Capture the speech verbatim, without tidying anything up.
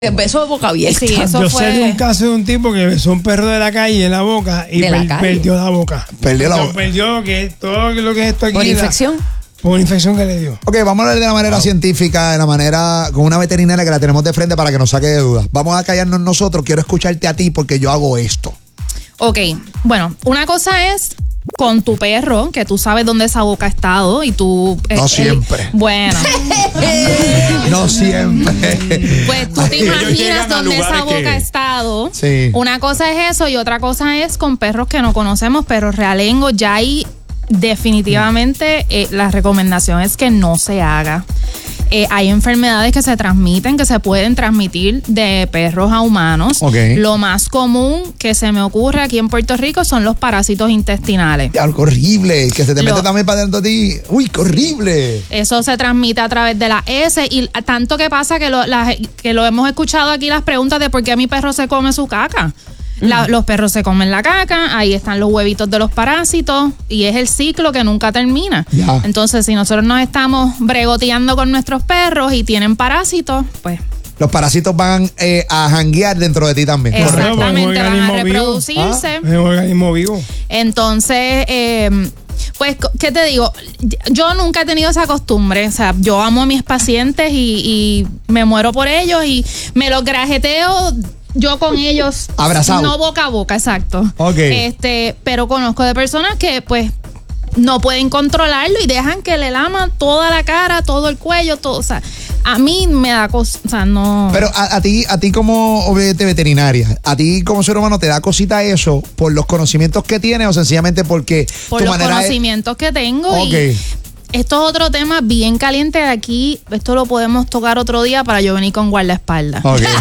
Beso de boca abierta. Sí, eso Yo fue... sé de un caso de un tipo que besó a un perro de la calle en la boca y ¿De la per- calle? perdió la boca. Perdió la Lo boca. Perdió lo que es todo lo que es esto aquí. ¿Por la- infección? Por una infección que le dio. Ok, vamos a hablar de la manera científica, de la manera con una veterinaria que la tenemos de frente para que nos saque de dudas. Vamos a callarnos nosotros. Quiero escucharte a ti porque yo hago esto. Ok, bueno, una cosa es con tu perro, que tú sabes dónde esa boca ha estado y tú... No eh, siempre. él- bueno, No siempre. pues tú te Ellos imaginas llegan a dónde esa lugares boca que- ha estado. Sí. Una cosa es eso y otra cosa es con perros que no conocemos, perros realengos. Ya ahí definitivamente eh, la recomendación es que no se haga. Eh, hay enfermedades que se transmiten, que se pueden transmitir de perros a humanos. Ok. Lo más común que se me ocurre aquí en Puerto Rico son los parásitos intestinales. Algo horrible, que se te Lo- mete también para dentro de ti. Uy, qué horrible. Eso se transmite a través de la S y tanto que pasa que lo, la- que lo hemos escuchado aquí las preguntas de por qué mi perro se come su caca. La- los perros se comen la caca, ahí están los huevitos de los parásitos y es el ciclo que nunca termina. Ya. Entonces, si nosotros nos estamos bregoteando con nuestros perros y tienen parásitos, pues Los parásitos van eh, a janguear dentro de ti también. Exacto. Correcto. Exactamente, Porque es un van a organismo vivo. reproducirse. Ah, es un organismo vivo. Entonces, eh, pues, ¿qué te digo? Yo nunca he tenido esa costumbre. O sea, yo amo a mis pacientes y, y me muero por ellos y me los grajeteo yo con ellos. Abrazado. No boca a boca, exacto. Ok. Este, pero conozco de personas que, pues, no pueden controlarlo y dejan que le laman toda la cara, todo el cuello, todo. O sea, a mí me da cosa. O sea, no. Pero a, a ti, a ti como obviamente veterinaria, a ti como ser humano te da cosita eso por los conocimientos que tienes o sencillamente porque por tu los manera es- conocimientos que tengo. Ok. Y esto es otro tema bien caliente de aquí. Esto lo podemos tocar otro día para yo venir con guardaespaldas. Ok.